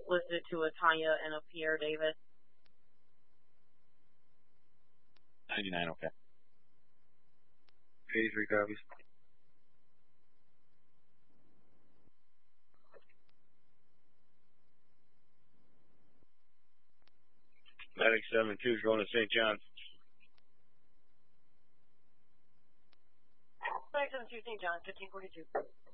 listed to a Tanya and a Pierre Davis. 99, okay. 83 copies. Medic 7-2 is going to St. John's. Medic 7-2, St. John's, 1542.